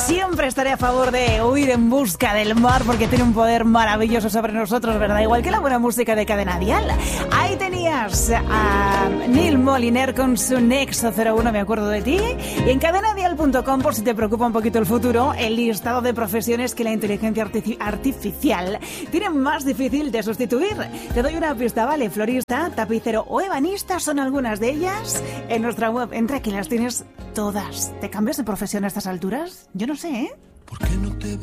Siempre estaré a favor de huir en busca del mar porque tiene un poder maravilloso sobre nosotros, ¿verdad? Igual que la buena música de Cadena Dial. Ahí tenías a Neil Moliner con su Nexo 01, me acuerdo de ti. Y en cadenadial.com, por si te preocupa un poquito el futuro, el listado de profesiones que la inteligencia artificial tiene más difícil de sustituir. Te doy una pista, ¿vale? Florista, tapicero o ebanista son algunas de ellas. En nuestra web, entra que las tienes todas. ¿Te cambias de profesión a estas alturas? Yo no sé, ¿eh? ¿Por qué no te